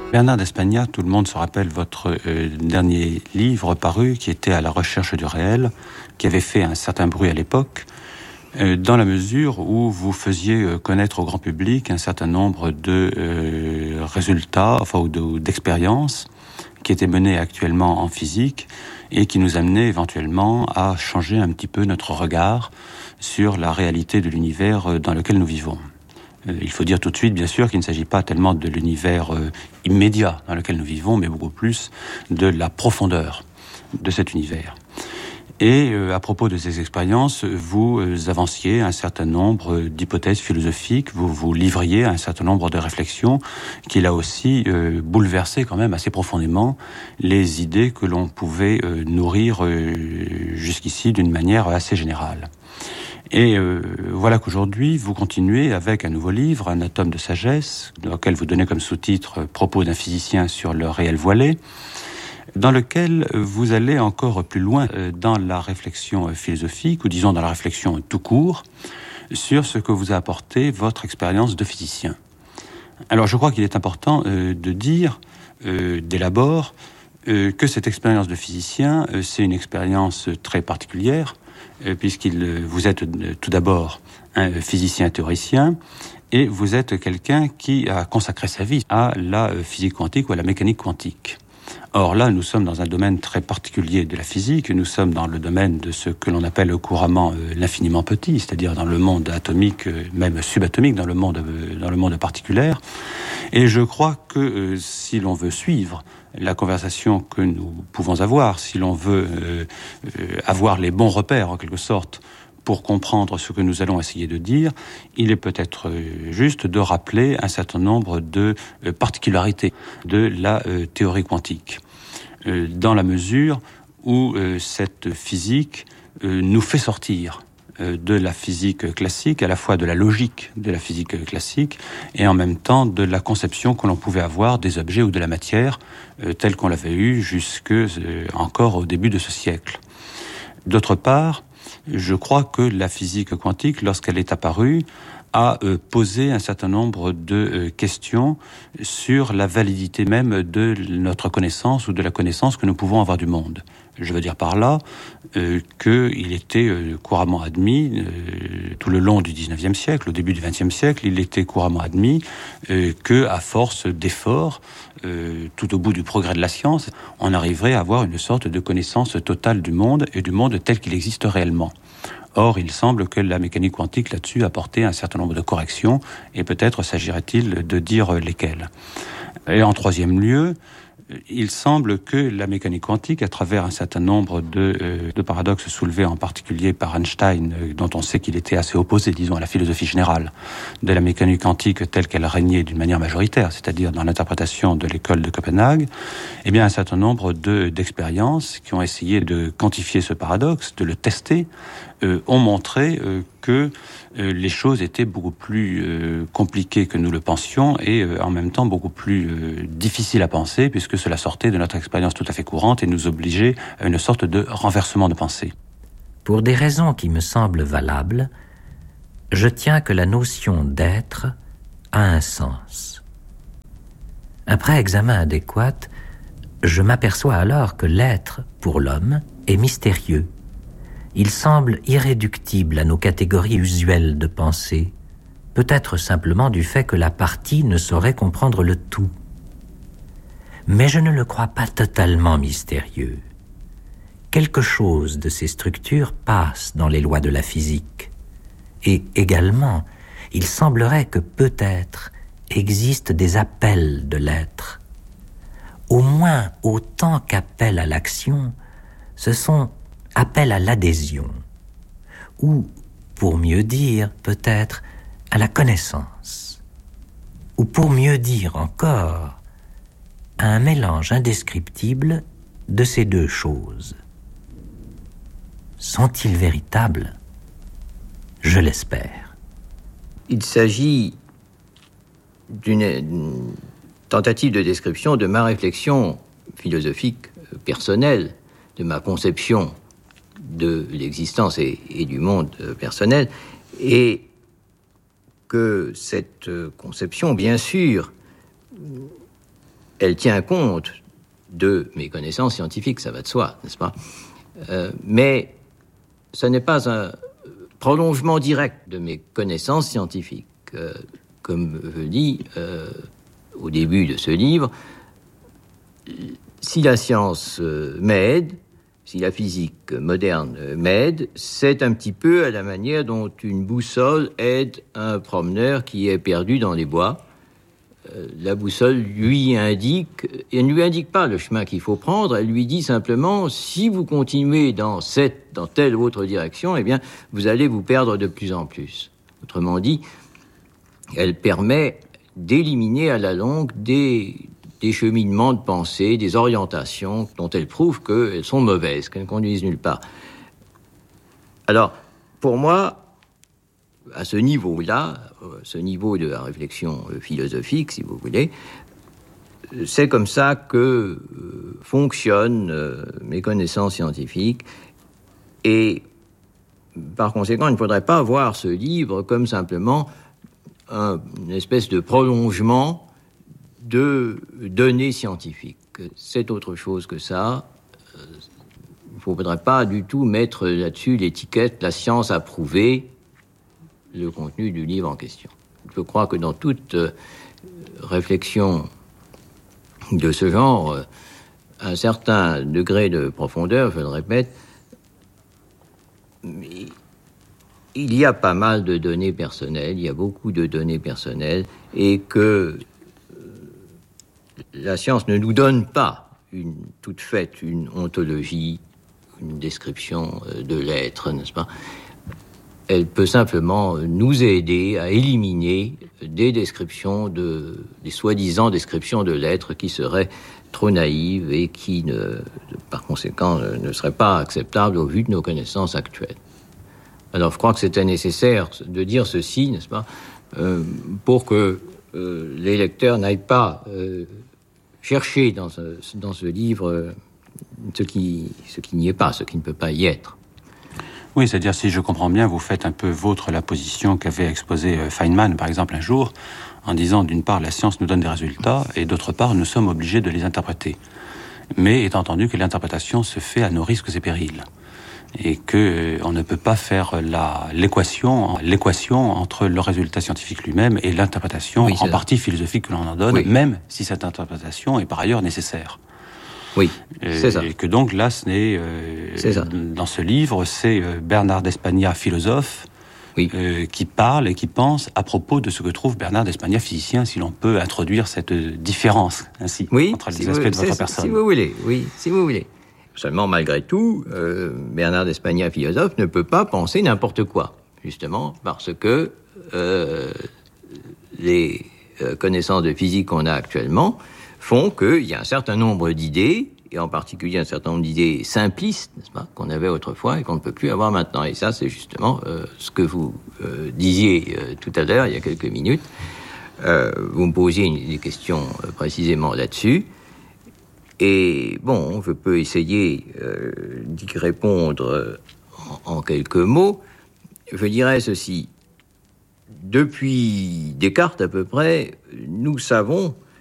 Bernard d'Espagna, tout le monde se rappelle votre dernier livre paru qui était À la recherche du réel, qui avait fait un certain bruit à l'époque, dans la mesure où vous faisiez connaître au grand public un certain nombre de résultats, ou d'expériences qui étaient menées actuellement en physique et qui nous amenaient éventuellement à changer un petit peu notre regard sur la réalité de l'univers dans lequel nous vivons. Il faut dire tout de suite, bien sûr, qu'il ne s'agit pas tellement de l'univers immédiat dans lequel nous vivons, mais beaucoup plus de la profondeur de cet univers. Et à propos de ces expériences, vous avanciez un certain nombre d'hypothèses philosophiques, vous livriez un certain nombre de réflexions qui, là aussi, bouleversaient quand même assez profondément les idées que l'on pouvait nourrir jusqu'ici d'une manière assez générale. Et voilà qu'aujourd'hui, vous continuez avec un nouveau livre, Un atome de sagesse, auquel vous donnez comme sous-titre « Propos d'un physicien sur le réel voilé », dans lequel vous allez encore plus loin dans la réflexion philosophique, ou disons dans la réflexion tout court, sur ce que vous a apporté votre expérience de physicien. Alors je crois qu'il est important de dire, dès l'abord, que cette expérience de physicien, c'est une expérience très particulière, vous êtes tout d'abord un physicien théoricien, et vous êtes quelqu'un qui a consacré sa vie à la physique quantique ou à la mécanique quantique. Or là, nous sommes dans un domaine très particulier de la physique, nous sommes dans le domaine de ce que l'on appelle couramment l'infiniment petit, c'est-à-dire dans le monde atomique, même subatomique, dans le monde particulaire. Et je crois que si l'on veut suivre la conversation que nous pouvons avoir, si l'on veut avoir les bons repères en quelque sorte pour comprendre ce que nous allons essayer de dire, il est peut-être juste de rappeler un certain nombre de particularités de la théorie quantique, dans la mesure où cette physique nous fait sortir de la physique classique, à la fois de la logique de la physique classique et en même temps de la conception que l'on pouvait avoir des objets ou de la matière telle qu'on l'avait eue jusque encore au début de ce siècle. D'autre part, je crois que la physique quantique, lorsqu'elle est apparue, a posé un certain nombre de questions sur la validité même de notre connaissance ou de la connaissance que nous pouvons avoir du monde. Je veux dire par là qu'il était couramment admis, tout le long du XIXe siècle, au début du XXe siècle, il était couramment admis qu'à force d'efforts, tout au bout du progrès de la science, on arriverait à avoir une sorte de connaissance totale du monde et du monde tel qu'il existe réellement. Or, il semble que la mécanique quantique là-dessus a apporté un certain nombre de corrections, et peut-être s'agirait-il de dire lesquelles. Et en troisième lieu, il semble que la mécanique quantique, à travers un certain nombre de paradoxes soulevés en particulier par Einstein, dont on sait qu'il était assez opposé, disons, à la philosophie générale de la mécanique quantique telle qu'elle régnait d'une manière majoritaire, c'est-à-dire dans l'interprétation de l'école de Copenhague, eh bien, un certain nombre d'expériences qui ont essayé de quantifier ce paradoxe, de le tester, ont montré que les choses étaient beaucoup plus compliquées que nous le pensions et en même temps beaucoup plus difficiles à penser, puisque cela sortait de notre expérience tout à fait courante et nous obligeait à une sorte de renversement de pensée. Pour des raisons qui me semblent valables, je tiens que la notion d'être a un sens. Après examen adéquat, je m'aperçois alors que l'être, pour l'homme, est mystérieux. Il semble irréductible à nos catégories usuelles de pensée, peut-être simplement du fait que la partie ne saurait comprendre le tout. Mais je ne le crois pas totalement mystérieux. Quelque chose de ces structures passe dans les lois de la physique. Et également, il semblerait que peut-être existent des appels de l'être. Au moins autant qu'appels à l'action, ce sont appel à l'adhésion, ou, pour mieux dire, peut-être, à la connaissance, ou pour mieux dire encore, à un mélange indescriptible de ces deux choses. Sont-ils véritables ? Je l'espère. Il s'agit d'une tentative de description de ma réflexion philosophique personnelle, de ma conception de l'existence et du monde personnel, et que cette conception, bien sûr, elle tient compte de mes connaissances scientifiques, ça va de soi, n'est-ce pas ? Mais ce n'est pas un prolongement direct de mes connaissances scientifiques. Comme je dis au début de ce livre, si la science m'aide, si la physique moderne m'aide, c'est un petit peu à la manière dont une boussole aide un promeneur qui est perdu dans les bois. La boussole lui indique, elle ne lui indique pas le chemin qu'il faut prendre, elle lui dit simplement, si vous continuez dans telle ou autre direction, eh bien, vous allez vous perdre de plus en plus. Autrement dit, elle permet d'éliminer à la longue des cheminements de pensée, des orientations dont elle prouve qu'elles sont mauvaises, qu'elles ne conduisent nulle part. Alors, pour moi, à ce niveau-là, ce niveau de la réflexion philosophique, si vous voulez, c'est comme ça que fonctionnent mes connaissances scientifiques. Et par conséquent, il ne faudrait pas voir ce livre comme simplement une espèce de prolongement de données scientifiques. C'est autre chose que ça. Il ne faudrait pas du tout mettre là-dessus l'étiquette « la science a prouvé » le contenu du livre en question. Je crois que dans toute réflexion de ce genre, un certain degré de profondeur, je le répète, il y a pas mal de données personnelles, il y a beaucoup de données personnelles, et que la science ne nous donne pas toute faite une ontologie, une description de l'être, n'est-ce pas ? Elle peut simplement nous aider à éliminer des descriptions des soi-disant descriptions de l'être qui seraient trop naïves et qui, par conséquent, ne seraient pas acceptables au vu de nos connaissances actuelles. Alors, je crois que c'était nécessaire de dire ceci, n'est-ce pas, pour que les lecteurs n'aillent pas chercher dans ce livre ce qui n'y est pas, ce qui ne peut pas y être. Oui, c'est-à-dire, si je comprends bien, vous faites un peu vôtre la position qu'avait exposée Feynman, par exemple, un jour, en disant, d'une part, la science nous donne des résultats, et d'autre part, nous sommes obligés de les interpréter. Mais étant entendu que l'interprétation se fait à nos risques et périls, et que on ne peut pas faire l'équation entre le résultat scientifique lui-même et l'interprétation, oui, en partie philosophique que l'on en donne, oui, même si cette interprétation est par ailleurs nécessaire. Oui, c'est ça. Et que donc là, dans ce livre, c'est Bernard d'Espagna, philosophe, oui, qui parle et qui pense à propos de ce que trouve Bernard d'Espagna, physicien, si l'on peut introduire cette différence ainsi, oui, entre les aspects de votre personne. Si vous voulez, oui, si vous voulez. Seulement, malgré tout, Bernard d'Espagna, philosophe, ne peut pas penser n'importe quoi, justement, parce que les connaissances de physique qu'on a actuellement font qu'il y a un certain nombre d'idées, et en particulier un certain nombre d'idées simplistes, n'est-ce pas, qu'on avait autrefois et qu'on ne peut plus avoir maintenant. Et ça, c'est justement ce que vous disiez tout à l'heure, il y a quelques minutes. Vous me posiez des questions précisément là-dessus. Et bon, je peux essayer d'y répondre en quelques mots. Je dirais ceci. Depuis Descartes, à peu près, nous savons